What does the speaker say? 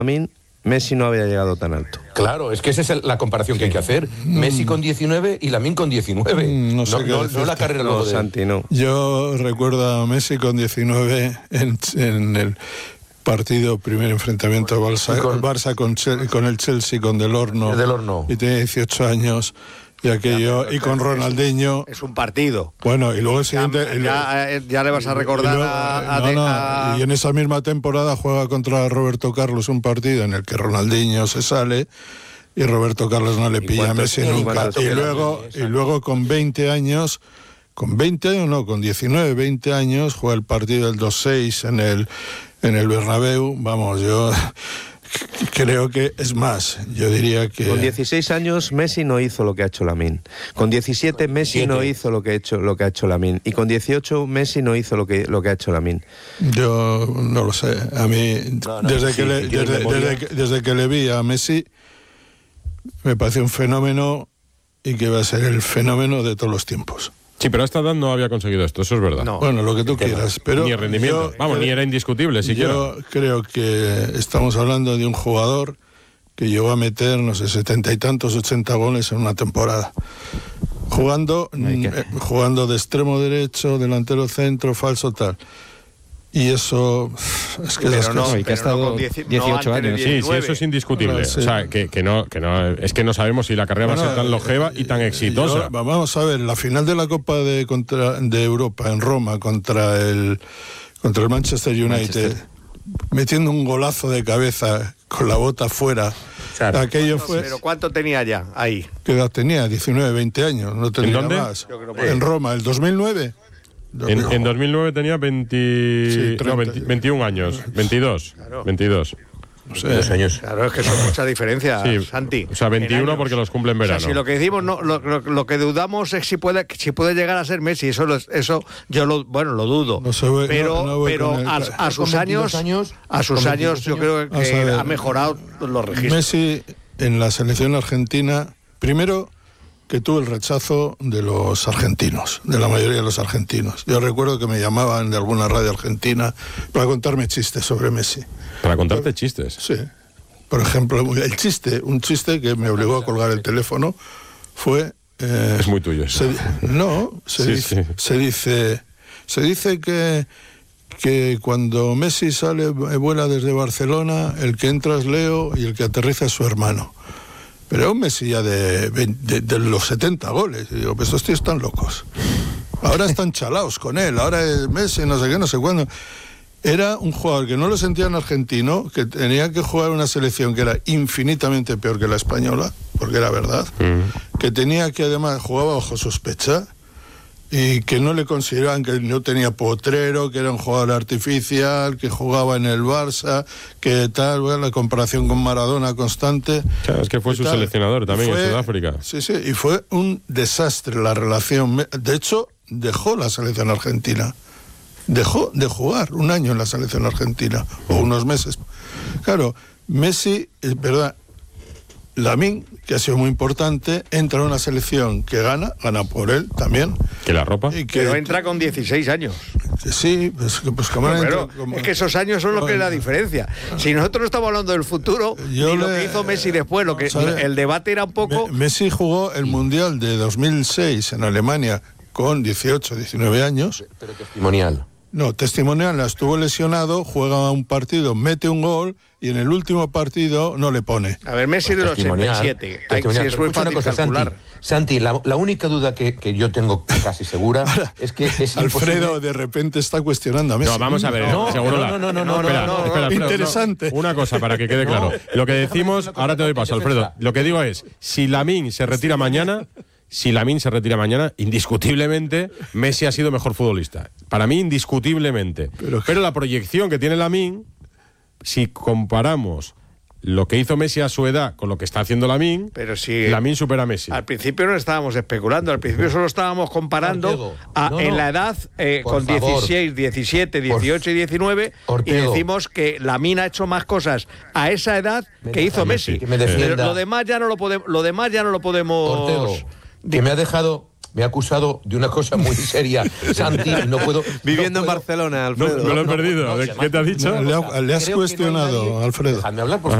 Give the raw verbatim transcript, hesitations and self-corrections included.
Lamine, Messi no había llegado tan alto. Claro, es que esa es la comparación que hay que hacer. Mm. Messi con diecinueve y Lamine con diecinueve. Mm, no, sé no, no, no la carrera no, de... Santi, no. Yo recuerdo a Messi con diecinueve en, en el partido, primer enfrentamiento Barça, con, Barça con, con el Chelsea, con Del Horno. Del Horno. Y tenía dieciocho años. Y aquello, ya, y con Ronaldinho. Es un partido. Bueno, y luego el siguiente. Ya, ya, ya le vas a recordar luego, a, a, no, no, a. Y en esa misma temporada juega contra Roberto Carlos un partido en el que Ronaldinho se sale y Roberto Carlos no le pilla a Messi nunca. Y luego, y luego con veinte años, con veinte años, no, con diecinueve, veinte años, juega el partido del dos seis en el, en el Bernabéu. Vamos, yo. Creo que es más, yo diría que... Con dieciséis años Messi no hizo lo que ha hecho Lamine. Con diecisiete Messi ¿Siete? no hizo lo que ha hecho lo que ha hecho Lamine. Y con dieciocho Messi no hizo lo que lo que ha hecho Lamine. Yo no lo sé. A mí, no, no, desde, sí, que le, desde, desde, que, desde que le vi a Messi, me parece un fenómeno y que va a ser el fenómeno de todos los tiempos. Sí, pero a esta edad no había conseguido esto, eso es verdad. No, bueno, lo que tú quieras, pero... Ni rendimiento, yo, vamos, creo, ni era indiscutible siquiera. Yo creo que estamos hablando de un jugador que llegó a meter, no sé, setenta y tantos, ochenta goles en una temporada. Jugando, eh, jugando de extremo derecho, delantero centro, falso, tal. Y eso es que, pero no, y que ha estado no dieciocho no años. Sí, sí, eso es indiscutible. Sí. O sea, que, que, no, que no, es que no sabemos si la carrera bueno, va a ser tan longeva y tan exitosa. Yo, vamos a ver, la final de la Copa de, contra, de Europa en Roma contra el, contra el Manchester United, Manchester. metiendo un golazo de cabeza con la bota fuera. Claro. Aquello fue... ¿Pero cuánto tenía ya ahí? ¿Qué edad tenía? diecinueve, veinte años, no tenía ¿En dónde? más. En Roma, el dos mil nueve. En, en dos mil nueve tenía veinte, sí, no, veinte, veintiún años, veintidós, claro. veintidós. No sé. Dos años. Claro, es que son mucha diferencia, sí, Santi. O sea, veintiuno porque los cumple en verano. O sea, si lo que decimos, no, lo, lo, lo que dudamos es si puede, si puede llegar a ser Messi. Eso, eso yo lo, bueno, lo dudo. No sé, pero, no, no pero a, a sus años, años, a sus años, yo creo que ha mejorado los registros. Messi en la selección argentina, primero, que tuvo el rechazo de los argentinos, de la mayoría de los argentinos. Yo recuerdo que me llamaban de alguna radio argentina para contarme chistes sobre Messi. ¿Para contarte chistes? Sí. Por ejemplo, el chiste, un chiste que me obligó a colgar el teléfono fue... Eh, es muy tuyo eso. Se, no, se, sí, dice, sí. se dice... Se dice que, que cuando Messi sale, vuela desde Barcelona, el que entra es Leo y el que aterriza es su hermano. Pero es un Messi ya de, de, de los setenta goles. Y digo, pues estos tíos están locos. Ahora están chalaos con él. Ahora es Messi, no sé qué, no sé cuándo. Era un jugador que no lo sentían argentino, que tenía que jugar una selección que era infinitamente peor que la española, porque era verdad. Mm. Que tenía que además jugaba bajo sospecha y que no le consideraban, que no tenía potrero, que era un jugador artificial, que jugaba en el Barça, que tal, bueno, la comparación con Maradona constante. Claro, es que fue su tal. seleccionador también fue, en Sudáfrica. Sí, sí, y fue un desastre la relación. De hecho, dejó la selección argentina. Dejó de jugar un año en la selección argentina, o unos meses. Claro, Messi, es verdad, Lamine, que ha sido muy importante, entra en una selección que gana, gana por él también. ¿Que la ropa? Y que pero entra con dieciséis años. Sí, pues, pues como no, entra, como... es que esos años son lo que es la diferencia. Si nosotros no estamos hablando del futuro, Yo ni le... lo que hizo Messi después, lo que ¿sabe? El debate era un poco... Messi jugó el Mundial de dos mil seis en Alemania con dieciocho, diecinueve años. Pero testimonial. No, testimonial, estuvo lesionado, juega un partido, mete un gol y en el último partido no le pone. A ver, Messi pues del ochenta y siete. Hay, si es muy fácil cosa, calcular. Santi, Santi la, la única duda que, que yo tengo casi segura Ahora, es que es Alfredo imposible... de repente está cuestionando a Messi. No, vamos a ver. No, seguro no, no, no, no, no, espera, no, no, espera, espera, interesante. No, una cosa para que quede claro. Lo que decimos, ahora te doy paso, Alfredo. Lo que digo es, si Lamine se retira mañana... Si Lamine se retira mañana, indiscutiblemente Messi ha sido mejor futbolista. Para mí, indiscutiblemente. Pero, Pero la proyección que tiene Lamine, si comparamos lo que hizo Messi a su edad con lo que está haciendo Lamine, pero si Lamine supera a Messi. Al principio no estábamos especulando, al principio solo estábamos comparando Ortego, a, no, no, en la edad eh, con favor. dieciséis, diecisiete, dieciocho por, y diecinueve Ortego. Y decimos que Lamine ha hecho más cosas a esa edad me que hizo Messi. Que me defienda. Pero lo demás ya no lo podemos, lo demás ya no lo podemos. Ortego, que me ha dejado me ha acusado de una cosa muy seria, Santi, y no puedo... Viviendo no puedo, en Barcelona, Alfredo. No, me lo he perdido. no, no, ¿Qué te ha dicho? Le, le has cuestionado, no nadie, Alfredo. Dejadme hablar, por favor.